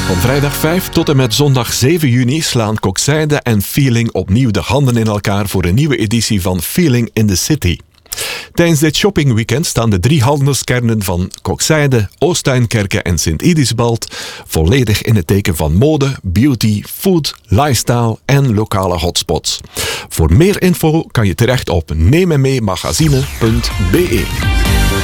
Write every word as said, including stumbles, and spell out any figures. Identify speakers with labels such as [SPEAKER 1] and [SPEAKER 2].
[SPEAKER 1] Van vrijdag vijf tot en met zondag zeven juni slaan Koksijde en Feeling opnieuw de handen in elkaar voor een nieuwe editie van Feeling in the City. Tijdens dit shoppingweekend staan de drie handelskernen van Koksijde, Oosttuinkerke en Sint-Idisbald volledig in het teken van mode, beauty, food, lifestyle en lokale hotspots. Voor meer info kan je terecht op neememmeemagazine punt be.